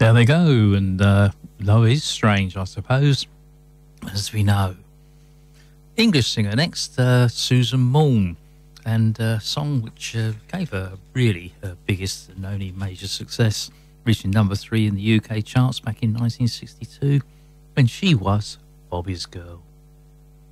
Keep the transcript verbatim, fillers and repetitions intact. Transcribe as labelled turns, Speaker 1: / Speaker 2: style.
Speaker 1: There they go, and uh, love is strange, I suppose, as we know. English singer next, uh, Susan Morn, and a song which uh, gave her really her biggest and only major success, reaching number three in the U K charts back in nineteen sixty-two, when she was Bobby's Girl.